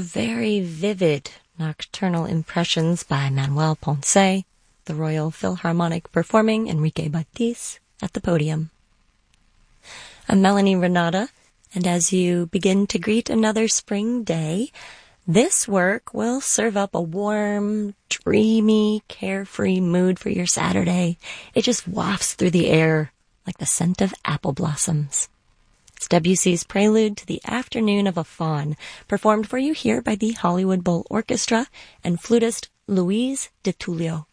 very vivid nocturnal impressions by Manuel Ponce, the Royal Philharmonic performing Enrique Baitis at the podium. I'm Melanie Renata, and as you begin to greet another spring day, this work will serve up a warm, dreamy, carefree mood for your Saturday. It just wafts through the air like the scent of apple blossoms. It's Debussy's Prelude to the Afternoon of a Faun, performed for you here by the Hollywood Bowl Orchestra and flutist Louise de Tullio.